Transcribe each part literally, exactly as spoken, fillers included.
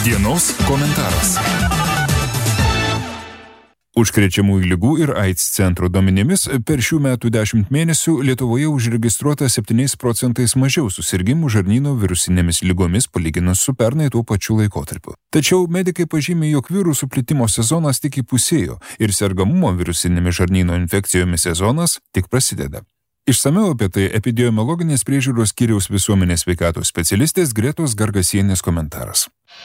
Dienos komentaras. Užkrečiamųjų ligų ir AIDS centro duomenimis per šių metų dešimt mėnesių Lietuvoje užregistruota septyniais procentais mažiau susirgimų žarnyno virusinėmis ligomis palyginus su pernai tuo pačiu laikotarpiu. Tačiau medikai pažymė, jog virusų plitimo sezonas tik įpusėjo ir sergamumo virusinėmis žarnyno infekcijomis sezonas tik prasideda. Išsamiau apie tai epidemiologinės priežiūros skyriaus visuomenės sveikatos specialistės Gretos Gargasienės komentaras.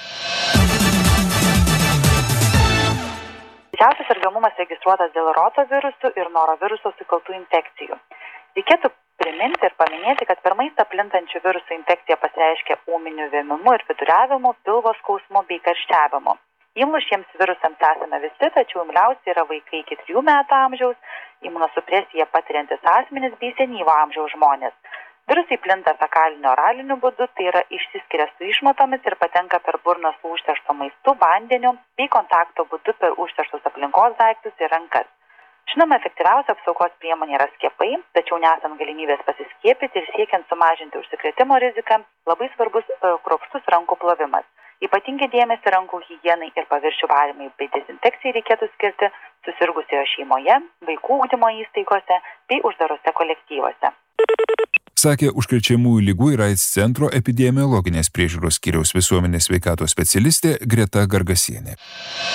Didžiausias sergamumas registruotas dėl rotavirusų ir noroviruso sukeltų infekcijų. Reikėtų priminti ir paminėti, kad per maistą plintančių virusų infekcija pasireiškia ūminiu vėmimu ir viduriavimu, pilvo skausmu bei karščiavimu. Imlūs šiems virusams esame visi, tačiau imliausi yra vaikai iki trijų metų amžiaus, imunosupresiją patiriantis asmenys bei senyvo amžiaus žmonės. Virusai plinta fekaliniu-oraliniu būdu, tai yra išsiskiria su išmatomis ir patenka per burną su užteršto maistu, vandeniu bei kontakto būdu per užterštus aplinkos daiktus ir rankas. Žinoma, efektyviausia apsaugos priemonė yra skiepai, tačiau nesant galimybės pasiskiepyti ir siekiant sumažinti užsikrėtimo riziką, labai svarbus kruopštus rankų plovimas. Ypatingai dėmesį rankų higienai ir paviršių valymai bei dezinfekcijai reikėtų skirti susirgusiojo šeimoje, vaikų ugdymo įstaigose bei uždarose kolektyvuose. Sakė Užkrečiamųjų ligų ir AIDS centro epidemiologinės priežiūros skyriaus visuomenės sveikatos specialistė Greta Gargasienė.